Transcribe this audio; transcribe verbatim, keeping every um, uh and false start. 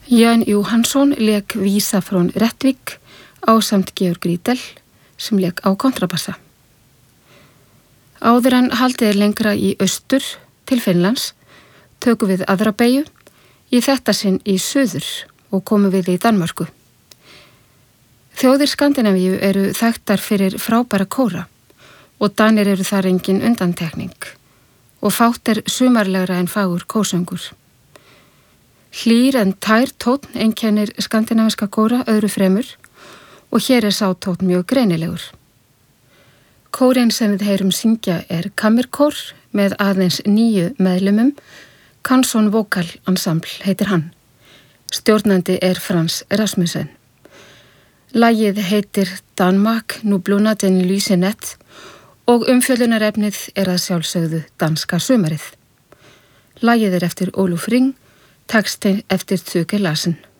Jørn Jóhannsson lék Vísa frá Rättvik ásamt Georg Riedel sem lék á kontrabassa. Áður en haldið er lengra í austur til Finnlands tökum við aðra beygju, í þetta sinn í suður og komum við í Danmörku. Þjóðir Skandinavíu eru þekktar fyrir frábæra kóra og Danir eru þar engin undantekning og fátt er sumarlegra en fagur kórsöngur. Hlýr en tær tónn einkennir skandinavíska kóra öðru fremur og hér er sá tónn mjög greinilegur. Kórinn sem við heyrum syngja er kammerkór með aðeins níu meðlumum, Canson Vocal Ensemble heitir hann. Stjórnandi er Frans Rasmussen. Lagið heitir Danmark, nu blunder den lyse nat og umfjöllunarefnið er að sjálfsögðu danska sumarið. Lagið er eftir Óluf Ring, texti eftir Tuke Larsen.